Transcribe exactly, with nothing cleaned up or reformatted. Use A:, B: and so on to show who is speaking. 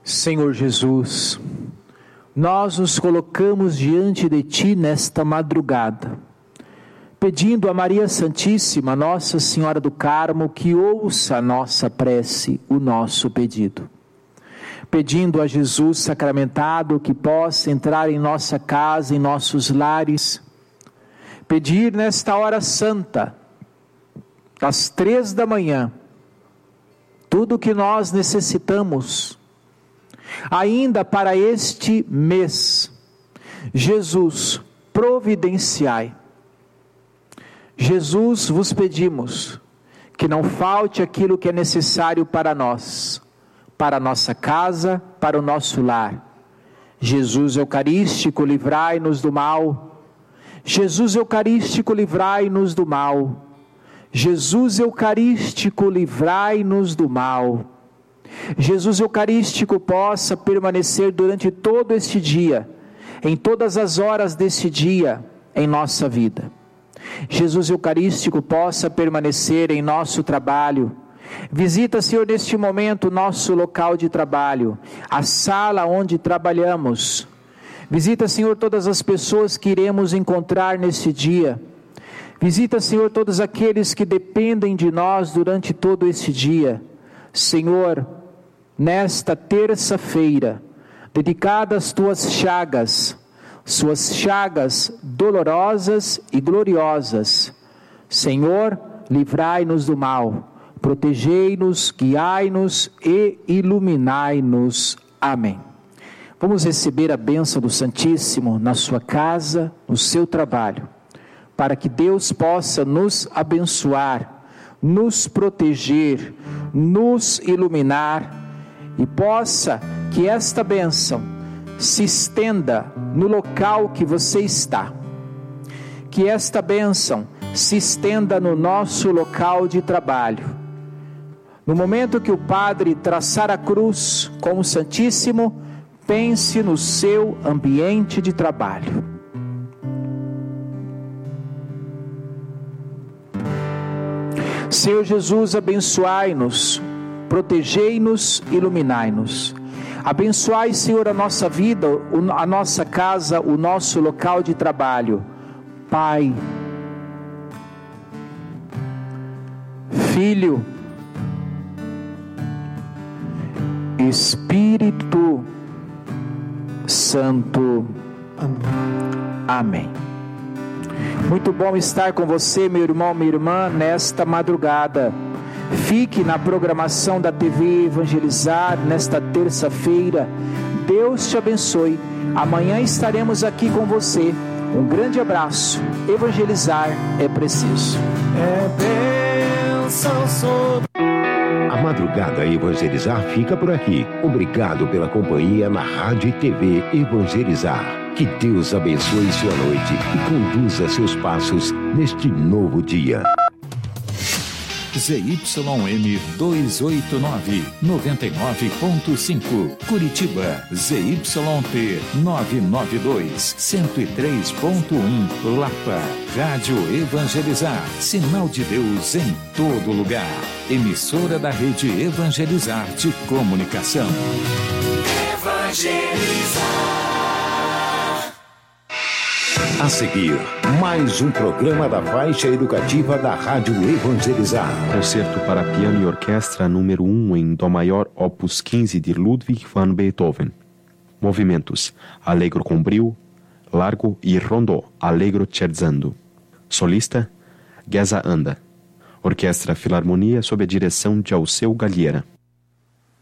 A: Senhor Jesus, nós nos colocamos diante de Ti nesta madrugada, pedindo a Maria Santíssima, Nossa Senhora do Carmo, que ouça a nossa prece, o nosso pedido. Pedindo a Jesus sacramentado que possa entrar em nossa casa, em nossos lares, pedir nesta hora santa, às três da manhã, tudo o que nós necessitamos, ainda para este mês. Jesus, providenciai. Jesus, vos pedimos que não falte aquilo que é necessário para nós, para a nossa casa, para o nosso lar. Jesus Eucarístico, livrai-nos do mal. Jesus Eucarístico, livrai-nos do mal. Jesus Eucarístico, livrai-nos do mal. Jesus Eucarístico possa permanecer durante todo este dia, em todas as horas deste dia, em nossa vida. Jesus Eucarístico possa permanecer em nosso trabalho. Visita, Senhor, neste momento, nosso local de trabalho, a sala onde trabalhamos. Visita, Senhor, todas as pessoas que iremos encontrar nesse dia. Visita, Senhor, todos aqueles que dependem de nós durante todo esse dia. Senhor, nesta terça-feira, dedicada às Tuas chagas, Suas chagas dolorosas e gloriosas, Senhor, livrai-nos do mal, protegei-nos, guiai-nos e iluminai-nos. Amém. Vamos receber a bênção do Santíssimo na sua casa, no seu trabalho, para que Deus possa nos abençoar, nos proteger, nos iluminar, e possa que esta bênção se estenda no local que você está, que esta bênção se estenda no nosso local de trabalho. No momento que o Padre traçar a cruz com o Santíssimo, pense no seu ambiente de trabalho. Senhor Jesus, abençoai-nos, protegei-nos, iluminai-nos. Abençoai, Senhor, a nossa vida, a nossa casa, o nosso local de trabalho. Pai, Filho, Espírito Santo. Amém. Muito bom estar com você, meu irmão, minha irmã, nesta madrugada. Fique na programação da T V Evangelizar nesta terça-feira. Deus te abençoe. Amanhã estaremos aqui com você. Um grande abraço. Evangelizar é preciso.
B: É bênção sobre...
C: A Madrugada Evangelizar fica por aqui. Obrigado pela companhia na Rádio e T V Evangelizar. Que Deus abençoe sua noite e conduza seus passos neste novo dia.
D: Z Y M duzentos e oitenta e nove, noventa e nove ponto cinco, Curitiba. Z Y P novecentos e noventa e dois, cento e três ponto um, Lapa. Rádio Evangelizar, sinal de Deus em todo lugar. Emissora da Rede Evangelizar de Comunicação.
B: Evangelizar.
C: A seguir, mais um programa da faixa educativa da Rádio Evangelizar.
E: Concerto para piano e orquestra número um em Dó maior, opus quinze de Ludwig van Beethoven. Movimentos: Allegro com brio, largo e rondó, allegro scherzando. Solista: Geza Anda. Orquestra Filarmonia sob a direção de Alceu Galliera.